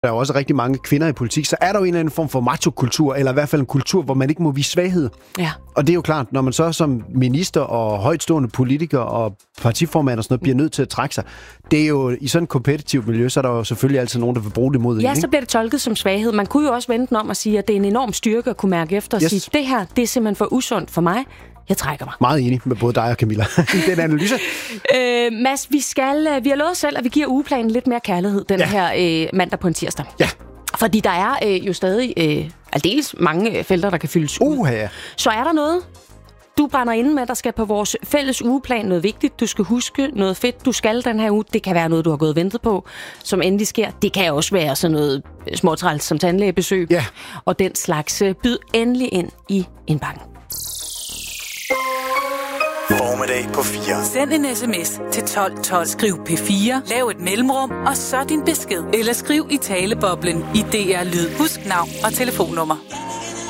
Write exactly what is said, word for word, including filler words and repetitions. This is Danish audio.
der er jo også rigtig mange kvinder i politik, så er der jo en eller anden form for macho-kultur, eller i hvert fald en kultur, hvor man ikke må vise svaghed. Ja. Og det er jo klart, når man så som minister og højtstående politiker og partiformand og sådan noget bliver nødt til at trække sig, det er jo i sådan et kompetitivt miljø, så er der jo selvfølgelig altid nogen, der vil bruge det mod en. Ja, så bliver det tolket som svaghed. Man kunne jo også vente den om at sige, at det er en enorm styrke at kunne mærke efter og yes. sige, det her, det er simpelthen for usundt for mig. Jeg trækker mig. Meget enig med både dig og Camilla i den analyse. Øh, Mads, vi skal, vi har lovet selv, at vi giver ugeplanen lidt mere kærlighed den ja. her øh, mandag på en tirsdag. Ja. Fordi der er øh, jo stadig øh, aldeles mange felter, der kan fyldes ud. Uh, ja. Så er der noget, du brænder inde med, der skal på vores fælles ugeplan noget vigtigt. Du skal huske noget fedt, du skal den her uge. Det kan være noget, du har gået og ventet på, som endelig sker. Det kan også være sådan noget småtræls som tandlægebesøg. Ja. Og den slags. Byd endelig ind i indbakken. Formiddag på fire. Send en sms til tolv tolv. Skriv P fire. Lav et mellemrum, og så din besked. Eller skriv i taleboblen i D R Lyd. Husk navn og telefonnummer.